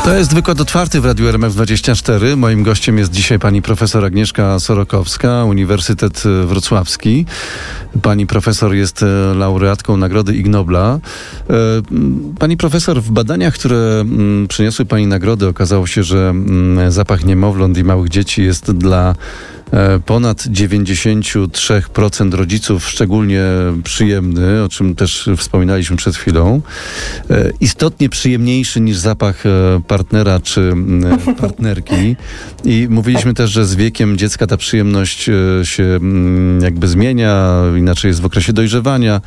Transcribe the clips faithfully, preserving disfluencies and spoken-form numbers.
To jest wykład otwarty w Radiu R M F dwadzieścia cztery. Moim gościem jest dzisiaj pani profesor Agnieszka Sorokowska, Uniwersytet Wrocławski. Pani profesor jest laureatką Nagrody Ig Nobla. Pani profesor, w badaniach, które przyniosły pani nagrody, okazało się, że zapach niemowląt i małych dzieci jest dla ponad dziewięćdziesiąt trzy procent rodziców szczególnie przyjemny, o czym też wspominaliśmy przed chwilą. Istotnie przyjemniejszy niż zapach partnera czy partnerki. I mówiliśmy też, że z wiekiem dziecka ta przyjemność się jakby zmienia, inaczej jest w okresie dojrzewania.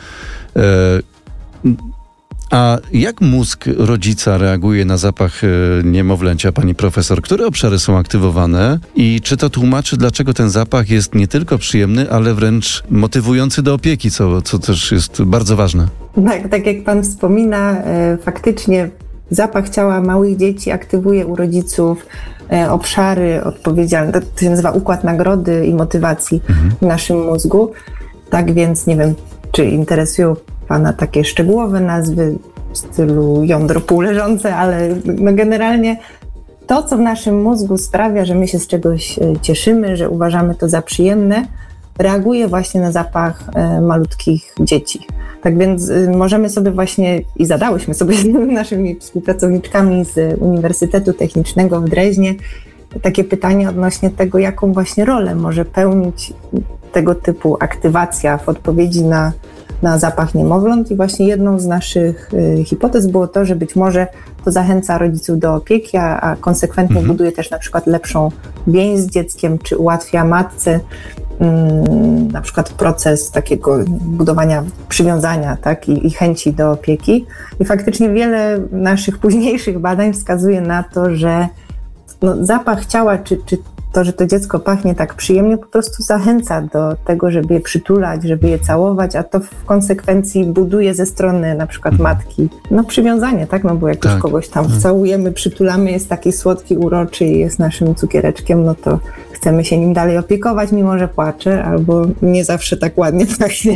A jak mózg rodzica reaguje na zapach niemowlęcia, pani profesor? Które obszary są aktywowane i czy to tłumaczy, dlaczego ten zapach jest nie tylko przyjemny, ale wręcz motywujący do opieki, co, co też jest bardzo ważne? Tak, tak jak pan wspomina, e, faktycznie zapach ciała małych dzieci aktywuje u rodziców e, obszary odpowiedzialne, to się nazywa układ nagrody i motywacji mhm. w naszym mózgu. Tak więc nie wiem, czy interesują pana takie szczegółowe nazwy w stylu jądro półleżące, ale no generalnie to, co w naszym mózgu sprawia, że my się z czegoś cieszymy, że uważamy to za przyjemne, reaguje właśnie na zapach malutkich dzieci. Tak więc możemy sobie właśnie, i zadałyśmy sobie z naszymi współpracowniczkami z Uniwersytetu Technicznego w Dreźnie takie pytanie odnośnie tego, jaką właśnie rolę może pełnić tego typu aktywacja w odpowiedzi na na zapach niemowląt i właśnie jedną z naszych y, hipotez było to, że być może to zachęca rodziców do opieki, a, a konsekwentnie mhm. buduje też na przykład lepszą więź z dzieckiem, czy ułatwia matce ym, na przykład proces takiego budowania przywiązania, tak, i, i chęci do opieki. I faktycznie wiele naszych późniejszych badań wskazuje na to, że no, zapach ciała, czy, czy to, że to dziecko pachnie tak przyjemnie, po prostu zachęca do tego, żeby je przytulać, żeby je całować, a to w konsekwencji buduje ze strony na przykład matki no przywiązanie, tak? No bo jak tak. już kogoś tam całujemy, przytulamy, jest taki słodki, uroczy i jest naszym cukiereczkiem, no to chcemy się nim dalej opiekować, mimo że płacze, albo nie zawsze tak ładnie pachnie.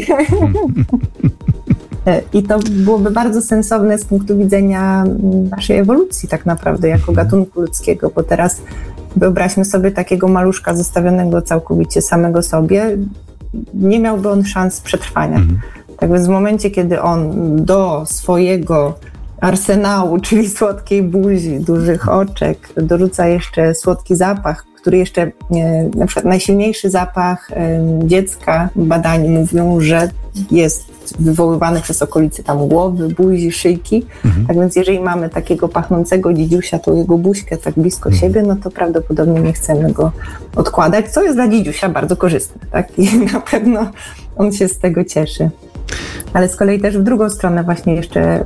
I to byłoby bardzo sensowne z punktu widzenia naszej ewolucji tak naprawdę, jako gatunku ludzkiego, bo teraz wyobraźmy sobie takiego maluszka zostawionego całkowicie samego sobie, nie miałby on szans przetrwania. Mhm. Tak więc w momencie, kiedy on do swojego arsenału, czyli słodkiej buzi, dużych oczek, dorzuca jeszcze słodki zapach, który jeszcze, na przykład najsilniejszy zapach dziecka, badani mówią, że jest wywoływany przez okolice tam głowy, buzi, szyjki. Mhm. Tak więc jeżeli mamy takiego pachnącego dzidziusia, tą jego buźkę tak blisko mhm. siebie, no to prawdopodobnie nie chcemy go odkładać, co jest dla dzidziusia bardzo korzystne, tak? I na pewno on się z tego cieszy. Ale z kolei też w drugą stronę właśnie jeszcze,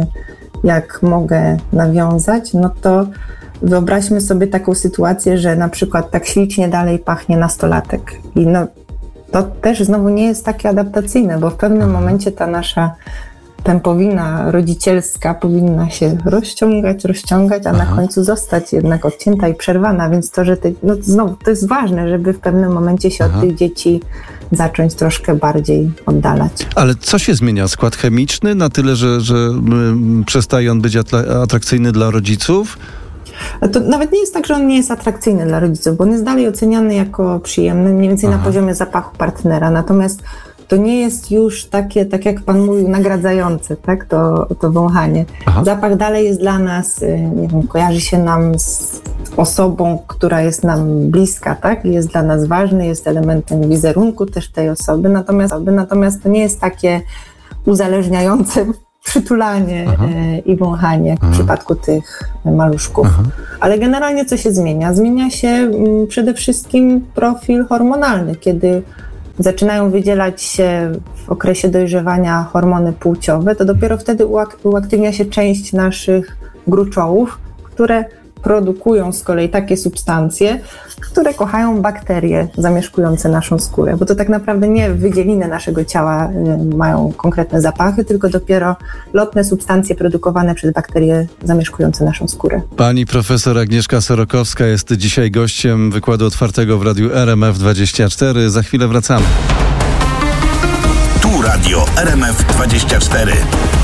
jak mogę nawiązać, no to wyobraźmy sobie taką sytuację, że na przykład tak ślicznie dalej pachnie nastolatek. I no to też znowu nie jest takie adaptacyjne, bo w pewnym momencie ta nasza pępowina rodzicielska powinna się rozciągać, rozciągać, a Aha. na końcu zostać jednak odcięta i przerwana, więc to, że te, no znowu to jest ważne, żeby w pewnym momencie się Aha. od tych dzieci zacząć troszkę bardziej oddalać. Ale co się zmienia? Skład chemiczny na tyle, że, że przestaje on być atrakcyjny dla rodziców? To nawet nie jest tak, że on nie jest atrakcyjny dla rodziców, bo on jest dalej oceniany jako przyjemny, mniej więcej Aha. na poziomie zapachu partnera. Natomiast to nie jest już takie, tak jak pan mówił, nagradzające, tak, to, to wąchanie. Aha. Zapach dalej jest dla nas, nie wiem, kojarzy się nam z osobą, która jest nam bliska, tak, jest dla nas ważny, jest elementem wizerunku też tej osoby, natomiast, natomiast to nie jest takie uzależniające przytulanie Aha. i wąchanie, jak Aha. w przypadku tych maluszków. Aha. Ale generalnie co się zmienia? Zmienia się przede wszystkim profil hormonalny, kiedy zaczynają wydzielać się w okresie dojrzewania hormony płciowe, to dopiero wtedy uaktywnia się część naszych gruczołów, które produkują z kolei takie substancje, które kochają bakterie zamieszkujące naszą skórę, bo to tak naprawdę nie wydzieliny naszego ciała mają konkretne zapachy, tylko dopiero lotne substancje produkowane przez bakterie zamieszkujące naszą skórę. Pani profesor Agnieszka Sorokowska jest dzisiaj gościem wykładu otwartego w Radiu R M F dwadzieścia cztery. Za chwilę wracamy. Tu Radio R M F dwadzieścia cztery.